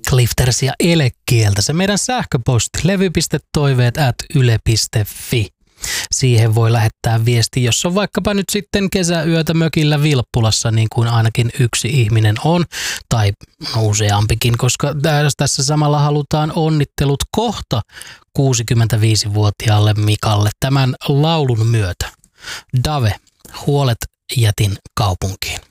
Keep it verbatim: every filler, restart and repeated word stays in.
Clifters ja elekieltä. Se meidän sähköposti levy.toiveet at yle piste fi. Siihen voi lähettää viesti, jos on vaikkapa nyt sitten kesäyötä mökillä Vilppulassa, niin kuin ainakin yksi ihminen on, tai useampikin, koska tässä samalla halutaan onnittelut kohta kuusikymmentäviisivuotiaalle Mikalle tämän laulun myötä. Dave, Huolet jätin kaupunkiin.